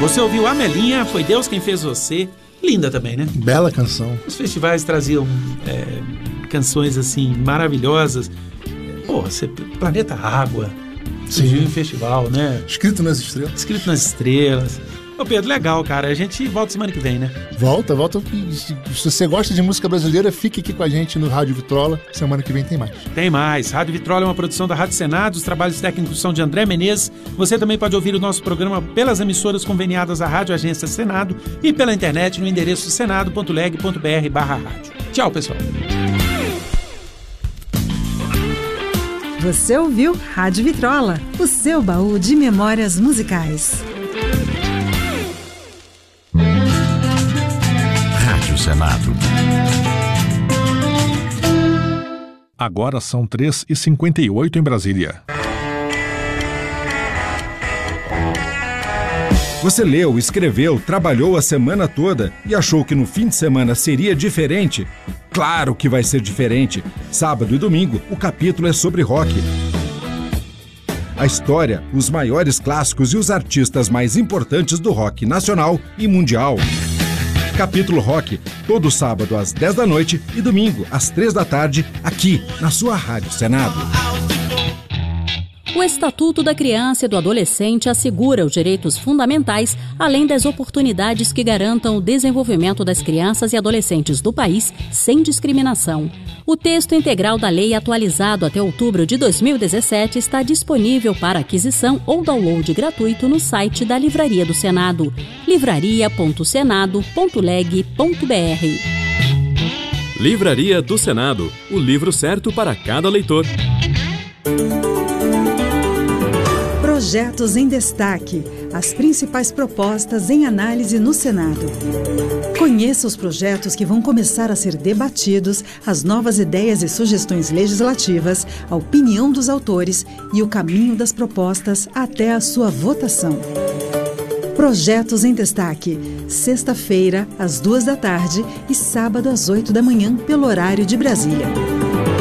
Você ouviu Amelinha, Foi Deus Quem Fez Você. Linda também, né? Bela canção. Os festivais traziam canções assim maravilhosas. Pô, Planeta Água. Surgiu em festival, né? Escrito nas Estrelas. Escrito nas Estrelas. Ô Pedro, legal, cara. A gente volta semana que vem, né? Volta. Se você gosta de música brasileira, fique aqui com a gente no Rádio Vitrola. Semana que vem tem mais. Tem mais. Rádio Vitrola é uma produção da Rádio Senado. Os trabalhos técnicos são de André Menezes. Você também pode ouvir o nosso programa pelas emissoras conveniadas à Rádio Agência Senado e pela internet no endereço senado.leg.br/rádio. Tchau, pessoal. Você ouviu Rádio Vitrola, o seu baú de memórias musicais. Rádio Senado. Agora são 3h58 em Brasília. Você leu, escreveu, trabalhou a semana toda e achou que no fim de semana seria diferente? Claro que vai ser diferente. Sábado e domingo, o capítulo é sobre rock. A história, os maiores clássicos e os artistas mais importantes do rock nacional e mundial. Capítulo Rock, todo sábado às 10 da noite e domingo às 3 da tarde, aqui na sua Rádio Senado. O Estatuto da Criança e do Adolescente assegura os direitos fundamentais, além das oportunidades que garantam o desenvolvimento das crianças e adolescentes do país sem discriminação. O texto integral da lei, atualizado até outubro de 2017, está disponível para aquisição ou download gratuito no site da Livraria do Senado, livraria.senado.leg.br. Livraria do Senado, o livro certo para cada leitor. Projetos em Destaque. As principais propostas em análise no Senado. Conheça os projetos que vão começar a ser debatidos, as novas ideias e sugestões legislativas, a opinião dos autores e o caminho das propostas até a sua votação. Projetos em Destaque. Sexta-feira, às 2 da tarde e sábado às 8 da manhã, pelo horário de Brasília.